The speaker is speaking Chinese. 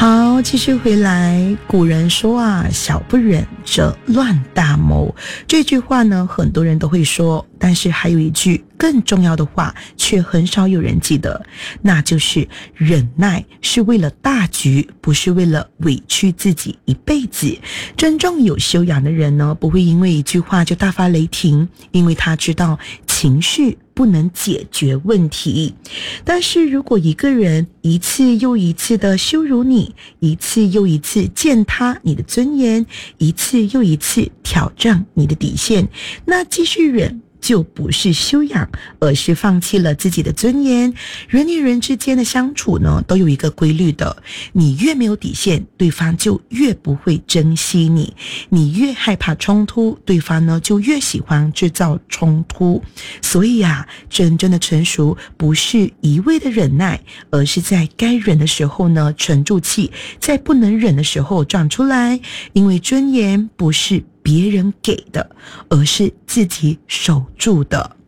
好，继续回来。古人说啊，小不忍则乱大谋。这句话呢，很多人都会说，但是还有一句更重要的话，却很少有人记得，那就是忍耐是为了大局，不是为了委屈自己一辈子。真正有修养的人呢，不会因为一句话就大发雷霆，因为他知道情绪不能解决问题。但是如果一个人一次又一次的羞辱你，一次又一次践踏你的尊严，一次又一次挑战你的底线，那继续忍就不是修养，而是放弃了自己的尊严。人与人之间的相处呢，都有一个规律的，你越没有底线，对方就越不会珍惜你，你越害怕冲突，对方呢就越喜欢制造冲突。所以啊，真正的成熟不是一味的忍耐，而是在该忍的时候呢沉住气，在不能忍的时候长出来。因为尊严不是别人给的，而是自己守住的。